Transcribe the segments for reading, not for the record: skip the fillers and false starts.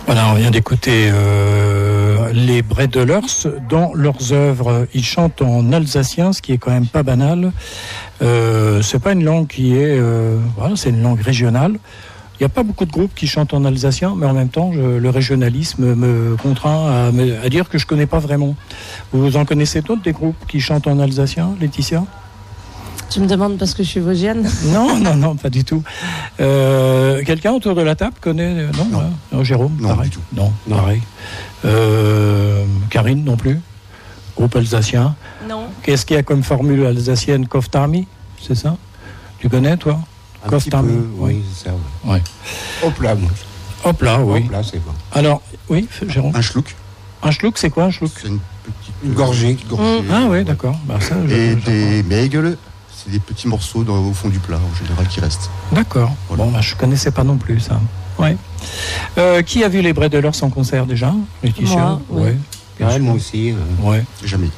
Voilà, on vient d'écouter les Brädelers. Dans leurs œuvres, ils chantent en alsacien, ce qui est quand même pas banal. C'est pas une langue qui est... voilà, c'est une langue régionale. Il n'y a pas beaucoup de groupes qui chantent en alsacien, mais en même temps, le régionalisme me contraint à dire que je ne connais pas vraiment. Vous en connaissez d'autres, des groupes qui chantent en alsacien, Laetitia ? Tu me demandes parce que je suis vosgienne ? Non, pas du tout. Quelqu'un autour de la table connaît ? Non, Jérôme, non, pareil. Du tout. Non, pareil. Karine, non plus ? Groupe alsacien ? Non. Qu'est-ce qu'il y a comme formule alsacienne ? Koftarmi, c'est ça ? Tu connais, toi ? Un petit peu, oui, c'est ça. Oui. Ouais. Hop là, moi. Hop là, oui. Hop là, c'est bon. Alors, oui, Jérôme ? Un schluck. Un schluck, c'est quoi un schluck ? C'est une gorgée. Ah oui, d'accord. Bah, ça, et des meigles, c'est des petits morceaux au fond du plat, en général, qui restent. D'accord. Voilà. Bon, bah, je ne connaissais pas non plus, ça. Ouais. Qui a vu les Brädelers en concert déjà ? Laetitia ? Moi, oui. Ouais, moi aussi. Ouais. Jamais ?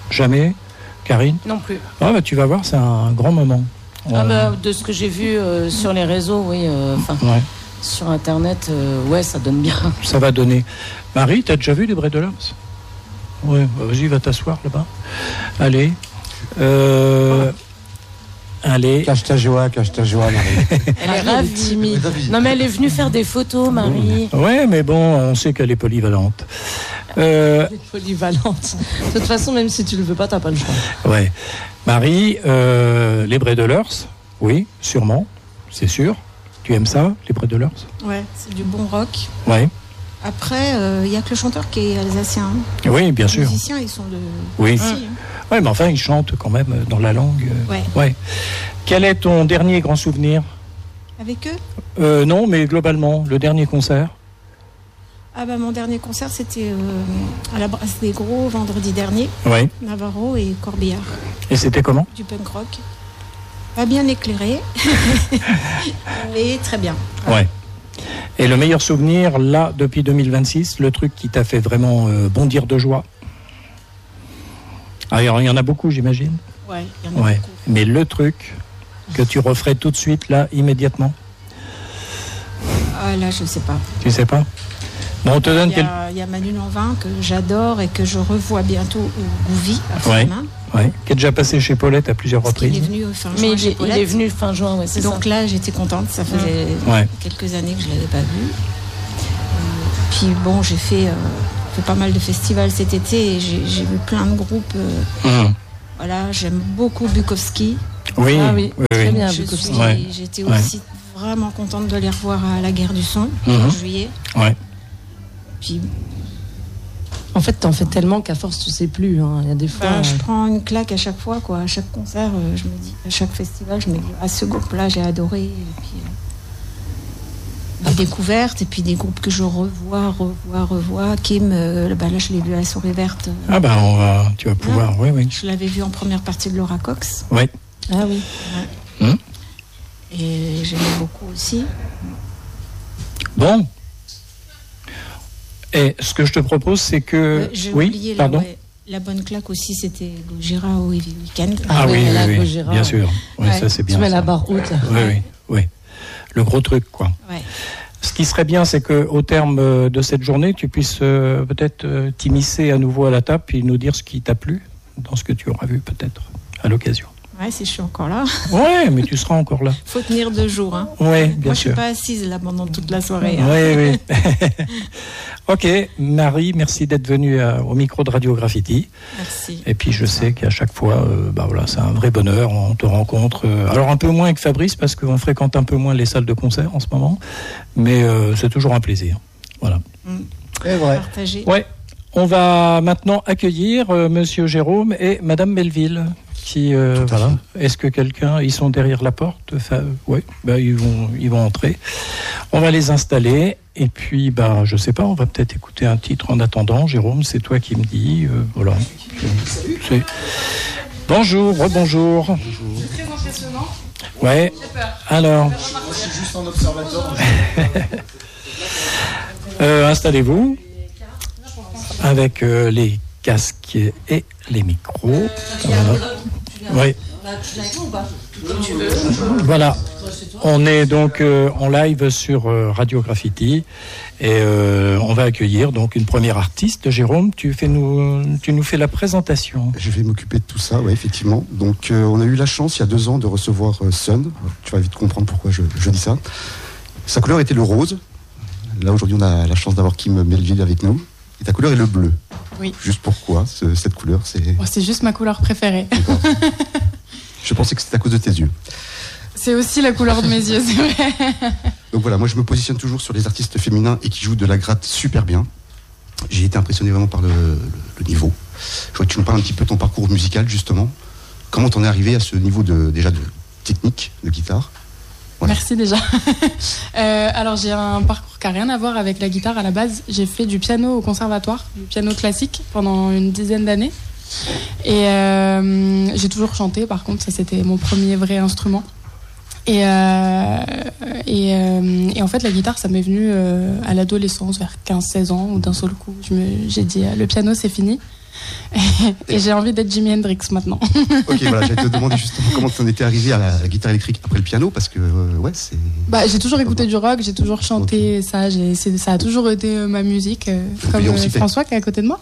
Karine ? Non plus. Ah bah tu vas voir, c'est un grand moment. De ce que j'ai vu sur les réseaux, oui. Ouais. Sur Internet, ouais, ça donne bien. Ça va donner. Marie, t'as déjà vu les Brädelers ? Ouais, vas-y, va t'asseoir là-bas. Allez. Allez. Cache ta joie, Marie. Elle est grave timide. Non, mais elle est venue faire des photos, Marie. Ouais, mais bon, on sait qu'elle est polyvalente. Elle est polyvalente. De toute façon, même si tu le veux pas, t'as pas le choix. Ouais. Marie, les Brädelers, oui, sûrement, c'est sûr. Tu aimes ça, les Brädelers ? Ouais, c'est du bon rock. Ouais. Après, il n'y a que le chanteur qui est alsacien. Oui, bien sûr. Les musiciens, ils sont de... Oui. Ici, Oui, mais enfin, ils chantent quand même dans la langue. Ouais. Quel est ton dernier grand souvenir ? Avec eux ? Non, mais globalement, le dernier concert ? Ah bah mon dernier concert, c'était à la Brasse des Gros, vendredi dernier. Oui. Navarro et Corbillard. Et c'était comment ? Du punk rock. Pas bien éclairé, mais très bien. Ouais. Et le meilleur souvenir, là, depuis 2026, le truc qui t'a fait vraiment bondir de joie ? Alors, il y en a beaucoup, j'imagine. Ouais, il y en a beaucoup. Mais le truc que tu referais tout de suite, là, immédiatement ? Ah là, je sais pas. Tu sais pas ? Bon, on te donne il y a Manu Lanvin que j'adore et que je revois bientôt au Gouvy à Freimin. Ouais, qui est déjà passé chez Paulette à plusieurs reprises. Il est venu fin juin. Mais il est venu fin juin, ouais, c'est donc ça. là, j'étais contente. Ça faisait quelques années que je ne l'avais pas vu. Puis bon, j'ai fait pas mal de festivals cet été et j'ai vu plein de groupes. Voilà, j'aime beaucoup Bukowski. Oui, très bien, Bukowski. J'étais aussi vraiment contente de les revoir à la Guerre du Son en juillet. Ouais. Puis, en fait, t'en fais tellement qu'à force, tu sais plus. Hein. Il y a des fois. Je prends une claque à chaque fois, quoi. À chaque concert, je me dis, à chaque festival, je me dis, ce groupe-là, j'ai adoré. Et puis, des découvertes, et puis des groupes que je revois. Kim, là, je l'ai vu à la Souris Verte. Tu vas pouvoir, oui. Je l'avais vu en première partie de Laura Cox. Oui. Ah oui. Ouais. Et j'aimais beaucoup aussi. Bon. Et ce que je te propose, c'est que... j'ai oublié la bonne claque aussi, c'était Gojira au Heavy Weekend. Oui, bien sûr. Oui, ça, c'est bien. Tu mets la barre haute. Oui. Le gros truc, quoi. Ouais. Ce qui serait bien, c'est qu'au terme de cette journée, tu puisses peut-être t'immiscer à nouveau à la table et nous dire ce qui t'a plu dans ce que tu auras vu, peut-être, à l'occasion. Ouais, si je suis encore là. Ouais, mais tu seras encore là. Faut tenir 2 jours. Hein. Ouais, bien sûr. Moi, je suis pas assise là pendant toute la soirée. Hein. Oui. Ok, Marie, merci d'être venue au micro de Radio Graffiti. Merci. Et puis je sais qu'à chaque fois, c'est un vrai bonheur. On te rencontre. Alors un peu moins que Fabrice parce qu'on fréquente un peu moins les salles de concert en ce moment, mais c'est toujours un plaisir. Voilà. C'est vrai. Partager. Ouais. On va maintenant accueillir Monsieur Jérôme et Madame Melville. Voilà. Est-ce que ils sont derrière la porte ? Oui, ils vont entrer. On va les installer et puis, je sais pas, on va peut-être écouter un titre en attendant. Jérôme, c'est toi qui me dis. Voilà. Bonjour, rebonjour. C'est très impressionnant. Ouais. Alors. Je suis juste un observateur. Installez-vous avec les casques et les micros. Voilà. Oui. Voilà, on est donc en live sur Radio Graffiti et on va accueillir donc une première artiste. Jérôme, tu nous fais la présentation. Je vais m'occuper de tout ça, ouais, effectivement. Donc on a eu la chance il y a 2 ans de recevoir Sun. Tu vas vite comprendre pourquoi je dis ça. Sa couleur était le rose. Là aujourd'hui on a la chance d'avoir Kim Melville avec nous. Et ta couleur est le bleu. Oui. Juste pourquoi cette couleur c'est juste ma couleur préférée. Je pensais que c'était à cause de tes yeux. C'est aussi la couleur de mes yeux, c'est vrai. Donc voilà, moi je me positionne toujours sur les artistes féminins et qui jouent de la gratte super bien. J'ai été impressionné vraiment par le niveau. Je voudrais que tu nous parles un petit peu de ton parcours musical justement. Comment t'en es arrivé à ce niveau déjà de technique, de guitare? Voilà. Merci déjà. Alors j'ai un parcours qui n'a rien à voir avec la guitare à la base. J'ai fait du piano au conservatoire, du piano classique pendant une dizaine d'années. Et j'ai toujours chanté, par contre, ça c'était mon premier vrai instrument. Et en fait la guitare ça m'est venu à l'adolescence, vers 15-16 ans, où d'un seul coup j'ai dit le piano c'est fini. Et j'ai envie d'être Jimi Hendrix maintenant. Ok, voilà, j'allais te demander justement comment tu en étais arrivé à la guitare électrique après le piano, parce que ouais, c'est. Bah, j'ai toujours écouté du rock, j'ai toujours chanté, okay. Ça a toujours été ma musique, comme François qui est à côté de moi.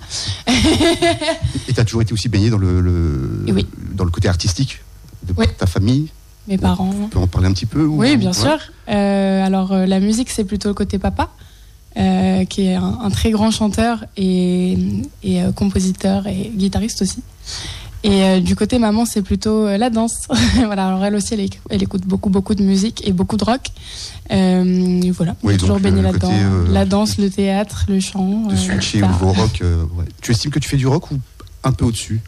Et tu as toujours été aussi baigné dans oui. dans le côté artistique de oui. ta famille. Mes parents. Tu peux en parler un petit peu Oui, bien sûr. Alors la musique c'est plutôt le côté papa. Qui est un très grand chanteur et compositeur et guitariste aussi. Et du côté maman, c'est plutôt la danse. Voilà, alors elle aussi, elle écoute beaucoup de musique et beaucoup de rock. Voilà, oui, j'ai toujours baigné là-dedans. La danse, le théâtre, le chant. De switcher au rock. Ouais. Tu estimes que tu fais du rock ou un peu au-dessus?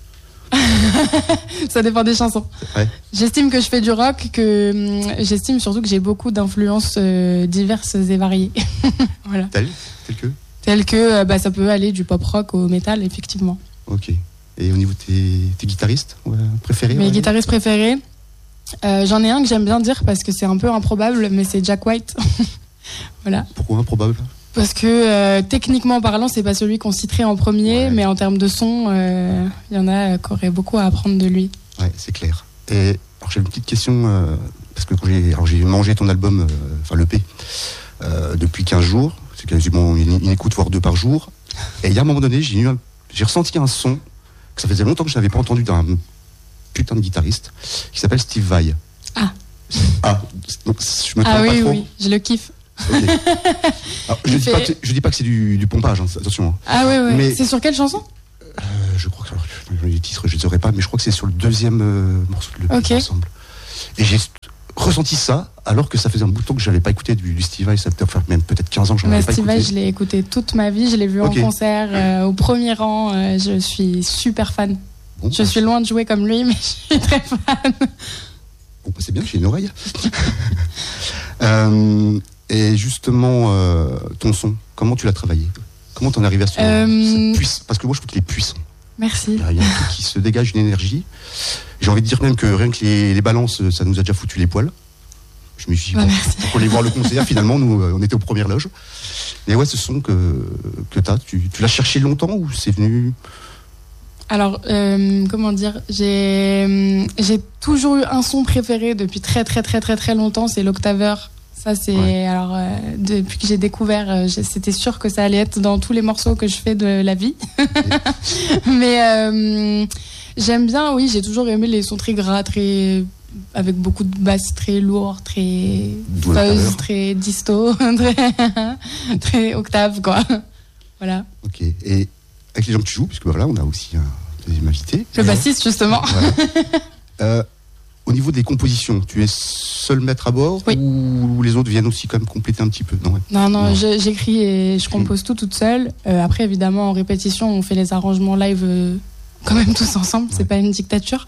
Ça dépend des chansons. Ouais. J'estime que je fais du rock, j'estime surtout que j'ai beaucoup d'influences diverses et variées. Voilà. Tel que ça peut aller du pop rock au métal, effectivement. Ok. Et au niveau de tes guitaristes préférés? Mes guitaristes préférés, j'en ai un que j'aime bien dire parce que c'est un peu improbable, mais c'est Jack White. Voilà. Pourquoi improbable? Parce que techniquement parlant, c'est pas celui qu'on citerait en premier, ouais. Mais en termes de son, il y en a qui auraient beaucoup à apprendre de lui. Ouais, c'est clair. Et alors j'ai une petite question, parce que j'ai mangé ton album, l'EP, depuis 15 jours, c'est quasiment une écoute, voire 2 par jour. Et il y a un moment donné, j'ai ressenti un son que ça faisait longtemps que je n'avais pas entendu d'un putain de guitariste, qui s'appelle Steve Vai. Donc je me trompe pas trop. Oui, je le kiffe. Okay. Alors, je dis pas que c'est du pompage, hein, attention. Ah oui. Mais c'est sur quelle chanson? Je crois que les titres je ne saurais pas, mais je crois que c'est sur le deuxième morceau de l'EP, ensemble. Et j'ai ressenti ça alors que ça faisait un bout de temps que je n'avais pas écouté du Steve Vai, ça même peut-être 15 ans que je n'en avais pas écouté. Steve Vai, je l'ai écouté toute ma vie, je l'ai vu en concert au premier rang, je suis super fan. Bon, je suis loin de jouer comme lui, mais je suis très fan. Bon, c'est bien, j'ai une oreille. Et justement, ton son, comment tu l'as travaillé? Comment t'en es arrivé à ce puissant? Parce que moi, je trouve qu'il est puissant. Merci. Il y a un truc qui se dégage, une énergie. J'ai envie de dire même que rien que les balances, ça nous a déjà foutu les poils. Je me suis dit, pour aller voir le concert, finalement, nous, on était aux premières loges. Et ouais, ce son que tu l'as cherché longtemps ou c'est venu? Alors, comment dire, j'ai toujours eu un son préféré depuis très longtemps, c'est l'octaveur. Ça, c'est alors depuis que j'ai découvert, c'était sûr que ça allait être dans tous les morceaux que je fais de la vie. Mais j'aime bien, oui, j'ai toujours aimé les sons très gras, avec beaucoup de basses, très lourds, très fuzz, très disto, très octave, quoi. Voilà. Ok. Et avec les gens que tu joues, puisque voilà, on a aussi un deuxième invité. Le bassiste, justement. Voilà. Au niveau des compositions, tu es seul maître à bord ou les autres viennent aussi quand même compléter un petit peu? Non. J'écris et je compose tout toute seule. Après, évidemment, en répétition, on fait les arrangements live quand même tous ensemble. C'est pas une dictature.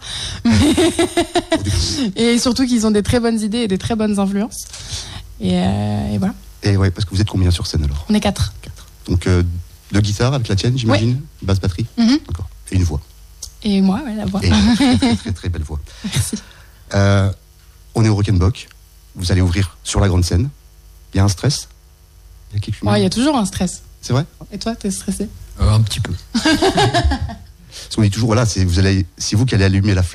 Et surtout qu'ils ont des très bonnes idées et des très bonnes influences. Et voilà. Et ouais, parce que vous êtes combien sur scène alors? On est 4. Donc, 2 guitares avec la tienne, j'imagine, basse, batterie. D'accord. Et une voix. Et moi, la voix. Et une très belle voix. Merci. On est au Rock'n'Bock. Vous allez ouvrir sur la grande scène. Il y a un stress? Il y a toujours un stress. C'est vrai? Et toi, t'es stressé? Un petit peu. Parce qu'on dit toujours, voilà, c'est vous qui allez allumer la flamme.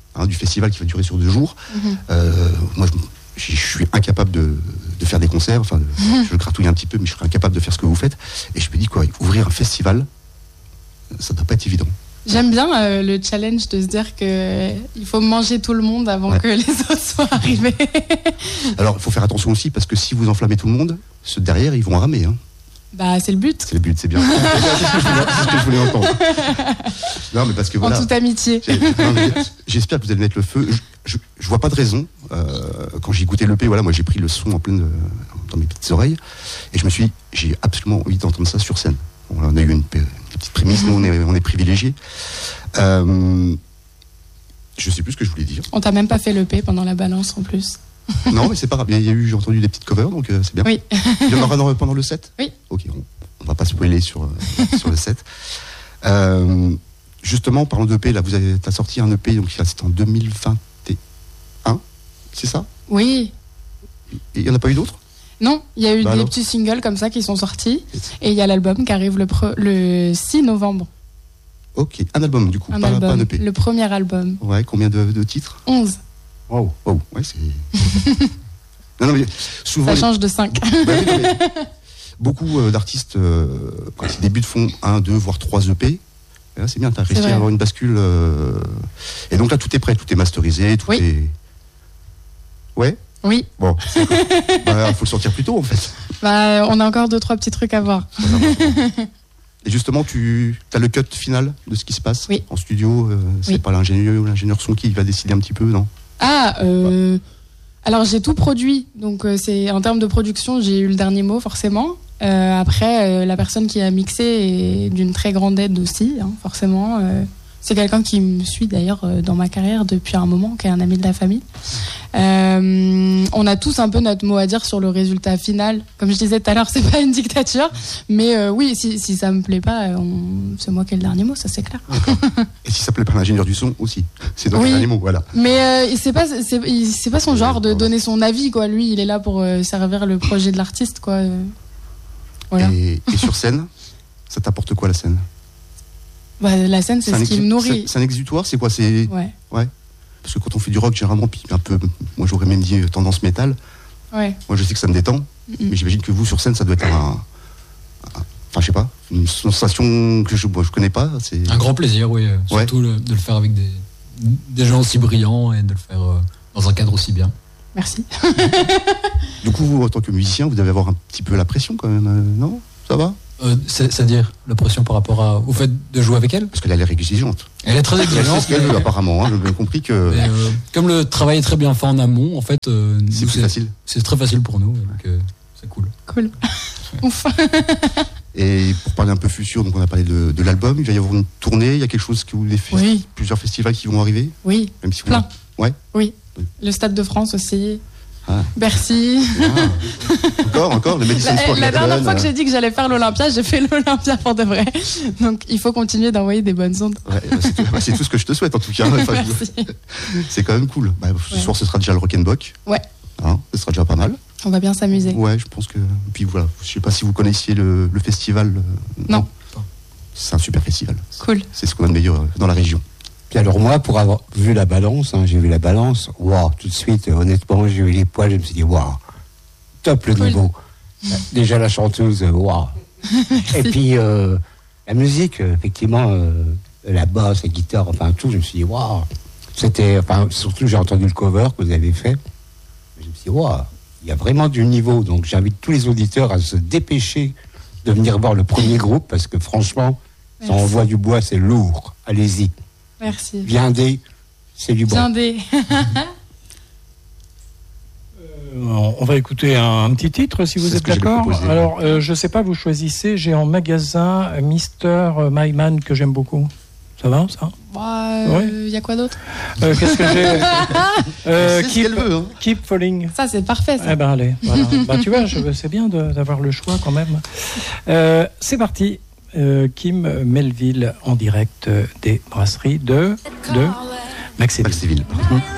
du festival qui va durer sur 2 jours. Moi, je suis incapable de faire des concerts. Enfin, je gratouille un petit peu, mais je serais incapable de faire ce que vous faites. Et je me dis quoi, ouvrir un festival, ça ne doit pas être évident. J'aime bien le challenge de se dire qu'il faut manger tout le monde avant que les autres soient arrivés. Alors, il faut faire attention aussi, parce que si vous enflammez tout le monde, ceux derrière, ils vont ramer. Hein. Bah, c'est le but. C'est le but, c'est bien. C'est ce que je voulais entendre. Non, mais parce que voilà. En toute amitié. J'espère que vous allez mettre le feu. Je vois pas de raison. Quand j'ai écouté l'EP, voilà, moi j'ai pris le son en pleine dans mes petites oreilles, et je me suis dit, j'ai absolument envie d'entendre ça sur scène. Bon, là, on a eu une petite prémisse, nous on est privilégiés. Je sais plus ce que je voulais dire. On t'a même pas fait l'EP pendant la balance en plus. Non, mais c'est pas grave. J'ai entendu des petites covers, donc c'est bien. Oui. Il y en aura pendant le set. Oui. Ok, on va pas spoiler sur le set. Justement, parlant d'EP, là, t'as sorti un EP, donc c'était en 2021, c'est ça? Oui. Il y en a pas eu d'autres? Non, il y a eu des petits singles comme ça qui sont sortis, et il y a l'album qui arrive le 6 novembre. Ok, un album du coup, pas un EP. Le premier album. Ouais, combien de titres? 11. Wow, ouais, c'est... non, mais souvent... Ça change de 5. Beaucoup d'artistes, quand ils débutent, font 1, 2, voire 3 EP. Et là, c'est bien, t'as réussi à avoir une bascule. Et donc là, tout est prêt, tout est masterisé, tout est... Ouais? Oui. Bon, faut le sortir plus tôt, en fait. Bah, on a encore 2-3 petits trucs à voir. Et justement, tu as le cut final de ce qui se passe en studio. C'est pas l'ingénieur son qui va décider un petit peu, non? Alors j'ai tout produit, donc c'est en termes de production, j'ai eu le dernier mot forcément. Après, la personne qui a mixé est d'une très grande aide aussi, hein, forcément. C'est quelqu'un qui me suit d'ailleurs dans ma carrière depuis un moment, qui est un ami de la famille. On a tous un peu notre mot à dire sur le résultat final. Comme je disais tout à l'heure, c'est pas une dictature, mais oui, si ça me plaît pas, c'est moi qui ai le dernier mot, ça c'est clair. Et si ça plaît pas à l'ingénieur du son aussi, c'est donc le dernier mot, voilà. Mais c'est pas son genre de donner son avis, quoi. Lui, il est là pour servir le projet de l'artiste, quoi. Voilà. Et sur scène, ça t'apporte quoi la scène? Bah, la scène, c'est ce qui me nourrit. C'est un exutoire, c'est quoi? Ouais. Parce que quand on fait du rock, généralement, puis un peu, moi j'aurais même dit tendance métal. Ouais. Moi je sais que ça me détend, mais j'imagine que vous sur scène, ça doit être enfin je sais pas, une sensation que je connais pas. C'est un grand plaisir, oui. Surtout de le faire avec des gens aussi brillants et de le faire dans un cadre aussi bien. Merci. Du coup, vous, en tant que musicien, vous devez avoir un petit peu la pression quand même, non? Ça va? C'est-à-dire la pression par rapport au fait de jouer avec elle? Parce qu'elle a l'air exigeante. Elle est très exigeante. C'est ce qu'elle veut apparemment, hein, j'ai bien compris que... Mais, comme le travail est très bien fait en amont, en fait... c'est plus facile. C'est très facile pour nous, donc c'est cool. Cool. Ouf. Et pour parler un peu futur, donc on a parlé de l'album, il va y avoir une tournée, il y a quelque chose que vous voulez faire, plusieurs festivals qui vont arriver? Oui, même si plein. Ouais. Oui, le Stade de France aussi. Bercy. Encore le Madison Square Garden. La dernière fois que j'ai dit que j'allais faire l'Olympia, j'ai fait l'Olympia pour de vrai. Donc il faut continuer d'envoyer des bonnes ondes. C'est tout ce que je te souhaite en tout cas. C'est quand même cool. Ce soir ce sera déjà le Rock'n'Bock. Ouais. Ce sera déjà pas mal. On va bien s'amuser. Ouais, je pense que. Puis voilà, je sais pas si vous connaissiez le festival. Non. C'est un super festival. Cool. C'est ce qu'on a de meilleur dans la région. Puis alors moi, pour avoir vu la balance, j'ai vu la balance, tout de suite, honnêtement, j'ai vu les poils, je me suis dit, top le niveau. Déjà la chanteuse, Et puis la musique, effectivement, la basse, la guitare, enfin tout, je me suis dit, C'était, surtout j'ai entendu le cover que vous avez fait, je me suis dit, il y a vraiment du niveau. Donc j'invite tous les auditeurs à se dépêcher de venir voir le premier groupe, parce que franchement, si on envoie du bois, c'est lourd. Allez-y. Merci. Viendez, c'est du bon. Viendez. On va écouter un petit titre, si vous êtes d'accord. Alors, je sais pas, vous choisissez. J'ai en magasin Mr. Myman que j'aime beaucoup. Ça va, ça? Y a quoi d'autre? Qu'est-ce que j'ai? C'est ce qu'elle veut. Keep Falling. Ça, c'est parfait, ça. Eh ben, allez. Voilà. Tu vois, c'est bien d'avoir le choix quand même. C'est parti. Kim Melville en direct des brasseries de Maxéville.